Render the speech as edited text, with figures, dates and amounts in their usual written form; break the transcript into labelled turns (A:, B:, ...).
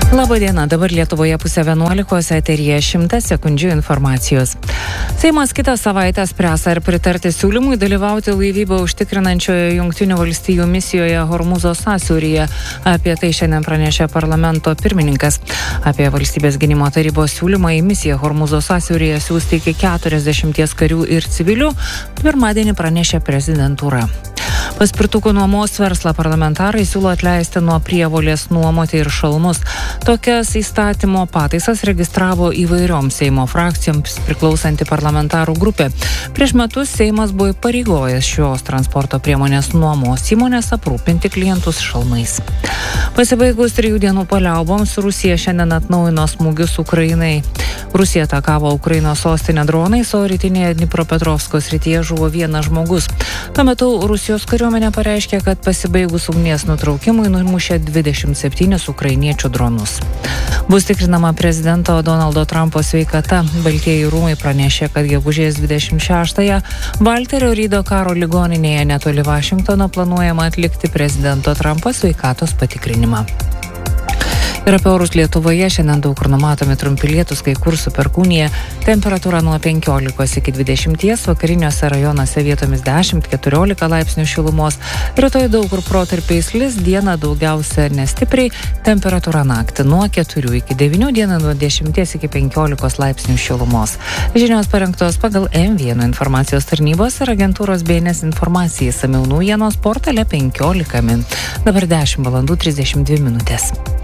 A: Labadiena, dabar Lietuvoje 10:11, eteryje 100 sekundžių informacijos. Seimas kitą savaitę spręs, ar pritarti siūlymui dalyvauti laivybą užtikrinančioje Jungtinių valstijų misijoje Hormūzo sąsiauryje. Apie tai šiandien pranešė parlamento pirmininkas. Apie valstybės gynimo tarybos siūlymą į misiją Hormūzo sąsiauryje siųsti iki 40 karių ir civilių pirmadienį pranešė prezidentūra. Paspirtukų nuomos verslą parlamentarai siūlo atleisti nuo prievolės nuomoti ir šalmus. Tokias įstatymo pataisas registravo įvairioms Seimo frakcijoms priklausanti parlamentarų grupė. Prieš metus Seimas buvo įpareigojęs šios transporto priemonės nuomos įmonės aprūpinti klientus šalmais. Pasibaigus 3 dienų paliauboms, Rusija šiandien atnaujino smūgius Ukrainai. Rusija atakavo Ukrainos sostinę dronais, o rytinėje Dnipropetrovsko srityje žuvo 1 žmogus. Tuo metu Rusijos kariuomenė pareiškė, kad pasibaigus ugnies nutraukimui numušė 27 ukrainiečių dronus. Bus tikrinama prezidento Donaldo Trumpo sveikata. Baltieji rūmai pranešė, kad gegužės 26-ąją Valterio Rydo karo ligoninėje netoli Vašingtono planuojama atlikti prezidento Trumpo sveikatos patikrinimą. Ir apie orus Lietuvoje šiandien daug kur numatomi trumpi lietūs, kai kur su perkūnija, temperatūra nuo 15 iki 20, vakariniuose rajonuose vietomis 10-14 laipsnių šilumos, rytoj daug kur protarpiais lis, dieną daugiausia nestipriai, temperatūra naktį nuo 4 iki 9, dieną nuo 10 iki 15 laipsnių šilumos. Žinios parengtos pagal M1 informacijos tarnybos ir agentūros BNS informacijai, išsamiau naujienos portale 15 min. Dabar 10:32 min.